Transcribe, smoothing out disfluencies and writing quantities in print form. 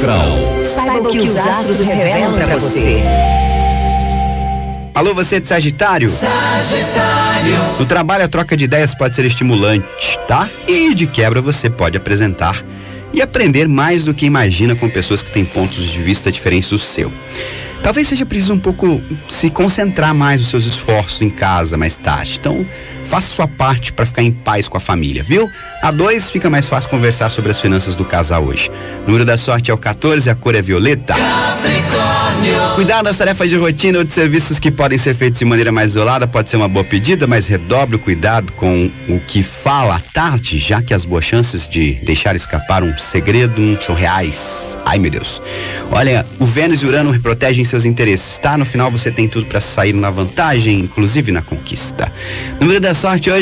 astral. Saiba o que os astros revelam pra você. Alô, você de Sagitário? Sagitário. No trabalho, a troca de ideias pode ser estimulante, tá? E de quebra você pode apresentar e aprender mais do que imagina com pessoas que têm pontos de vista diferentes do seu. Talvez seja preciso um pouco se concentrar mais nos seus esforços em casa mais tarde. Então, faça sua parte para ficar em paz com a família, viu? A 2, fica mais fácil conversar sobre as finanças do casal hoje. O número da sorte é o 14, a cor é violeta. Capricórnio. Cuidar das tarefas de rotina ou de serviços que podem ser feitos de maneira mais isolada pode ser uma boa pedida, mas redobre o cuidado com o que fala à tarde, já que as boas chances de deixar escapar um segredo são reais. Ai, meu Deus. Olha, o Vênus e Urano protegem seus interesses, tá? No final você tem tudo para sair na vantagem, inclusive na conquista. O número da sorte hoje